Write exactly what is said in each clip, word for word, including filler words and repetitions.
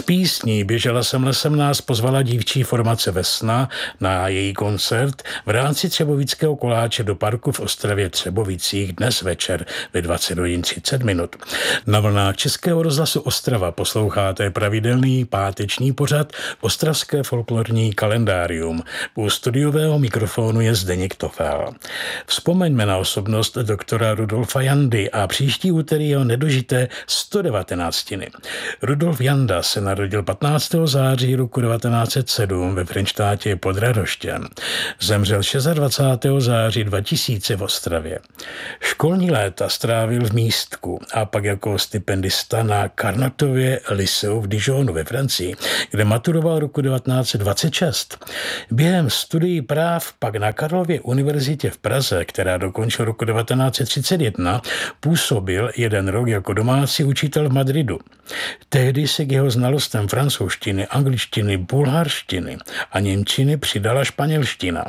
S písní Běžela jsem lesem nás pozvala dívčí formace Vesna na její koncert v rámci Třebovického koláče do parku v Ostravě Třebovicích dnes večer ve dvacet hodin třicet minut. Na vlnách Českého rozhlasu Ostrava posloucháte pravidelný páteční pořad Ostravské folklorní kalendárium. U studiového mikrofonu je Zdeněk Tofel. Vzpomeňme na osobnost doktora Rudolfa Jandy a příští úterý jeho nedožité sto devatenáctiny. Rudolf Janda se narodil patnáctého září roku devatenáct set sedm ve Frenštátě pod Radoštěm. Zemřel dvacátého šestého září dva tisíce v Ostravě. Školní léta strávil v Místku a pak jako stipendista na Carnotově Lyceu v Dijonu ve Francii, kde maturoval roku devatenáct set dvacet šest. Během studií práv pak na Karlově univerzitě v Praze, která dokončil roku devatenáct set třicet jedna, působil jeden rok jako domácí učitel v Madridu. Tehdy se k jeho znalostem francouzštiny, angličtiny, bulharštiny a němčiny přidala španělština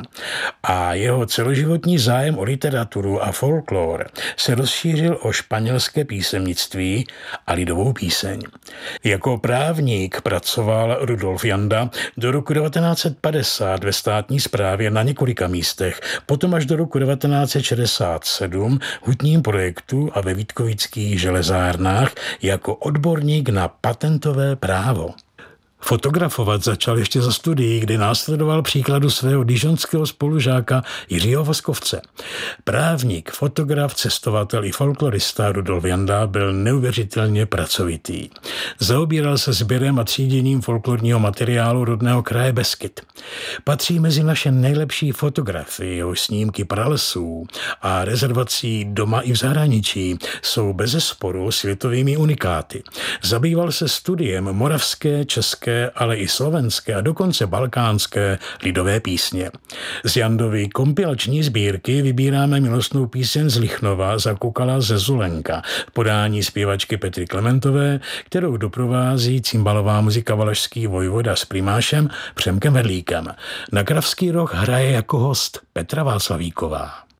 a jeho celoživotní zájem o literaturu a folklor se rozšířil o španělské písemnictví a lidovou píseň. Jako právník pracoval Rudolf Janda do roku devatenáct set padesát ve státní správě na několika místech, potom až do roku devatenáct set šedesát sedm v hutním projektu a ve Vítkovických železárnách jako odborník na patentové právo. Fotografovat začal ještě za studií, kdy následoval příkladu svého dižonského spolužáka Jiřího Voskovce. Právník, fotograf, cestovatel i folklorista Rudolf Janda byl neuvěřitelně pracovitý. Zaobíral se sběrem a tříděním folklorního materiálu rodného kraje Beskyd. Patří mezi naše nejlepší fotografie, jeho snímky pralesů a rezervací doma i v zahraničí jsou bezesporu světovými unikáty. Zabýval se studiem moravské, české, ale i slovenské a dokonce balkánské lidové písně. Z Jandovy kompilační sbírky vybíráme milostnou píseň z Lichnova Zakukala ze Zulenka v podání zpěvačky Petry Klementové, kterou doprovází cimbalová muzika Valašský vojvoda s primášem Přemkem Vedlíkem. Na Kravský roh hraje jako host Petra Václavíková.